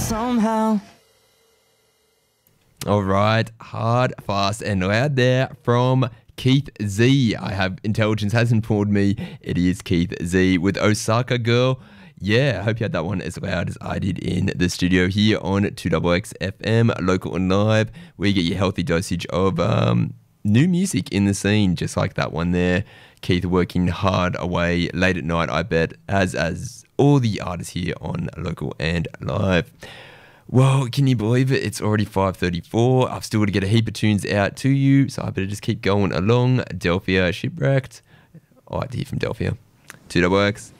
somehow. All right, hard, fast, and loud there from Keith Z. I have intelligence has informed me it is Keith Z with Osaka Girl. Yeah, I hope you had that one as loud as I did in the studio here on 2XX FM, local and live, where you get your healthy dosage of new music in the scene, just like that one there. Keith working hard away late at night, I bet, as all the artists here on local and live. Well, can you believe it? It's already 5:34. I've still got to get a heap of tunes out to you, so I better just keep going along. Delphia Shipwrecked. I like to hear from Delphia. 2XX.